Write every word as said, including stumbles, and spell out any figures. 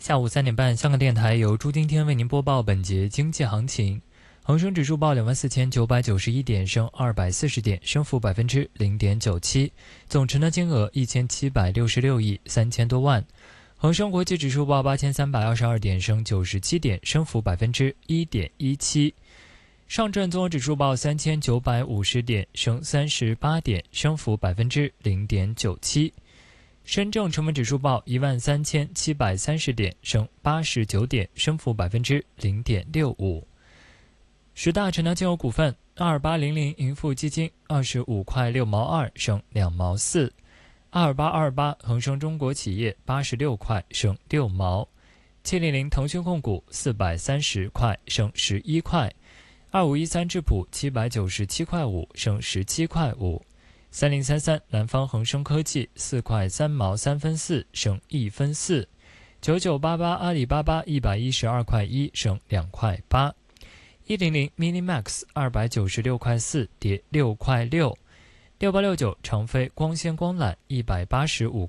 下午三点半，香港电台由朱丁天为您播报本节经济行情。恒生指数报两万四千九百九十一点，升二百四十点，升幅百分之零点九七，总成交金额一千七百六十六亿三千多万。恒生国际指数报八千三百二十二点，升九十七点，升幅百分之一点一七。上证综合指数报三千九百五十点，升三十八点，升幅百分之零点九七。深证成分指数报一万三千七百三十点，升八十九点，升幅百分之零点六五。十大成交金额股份：二八零零盈富基金二十五块六毛二，升两毛四；二八二八恒生中国企业八十六块，升六毛；七零零腾讯控股四百三十块，升十一块；二五一三智普七百九十七块五，升十七块五。三零三三南方恒生科技四块三毛三分四，升一分四。九九八八阿里巴巴一百一十二块一，升两块八。一零零 Minimax 二百九十六块四，跌六块六。六八六九长飞光纤光缆一百八十五